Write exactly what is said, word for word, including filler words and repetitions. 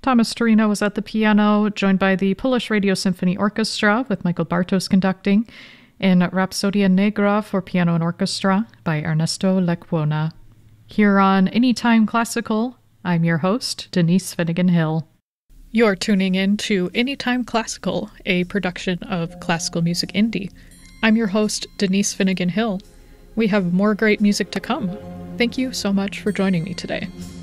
Thomas Torino was at the piano, joined by the Polish Radio Symphony Orchestra with Michael Bartos conducting, in Rhapsodia Negra for piano and orchestra by Ernesto Lecuona. Here on Anytime Classical, I'm your host, Denise Finnegan Hill. You're tuning in to Anytime Classical, a production of Classical Music Indie. I'm your host, Denise Finnegan Hill. We have more great music to come. Thank you so much for joining me today.